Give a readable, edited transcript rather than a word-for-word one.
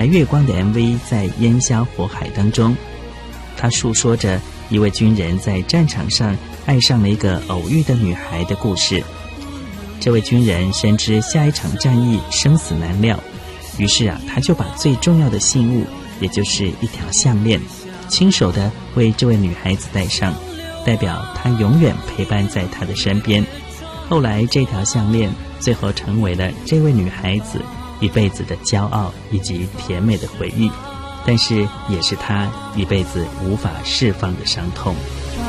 白月光的 MV 在烟消火海当中，他述说着一位军人在战场上爱上了一个偶遇的女孩的故事。这位军人深知下一场战役生死难料，于是他就把最重要的信物，也就是一条项链，亲手的为这位女孩子戴上，代表他永远陪伴在她的身边。后来这条项链最后成为了这位女孩子一辈子的骄傲以及甜美的回忆，但是也是她一辈子无法释放的伤痛。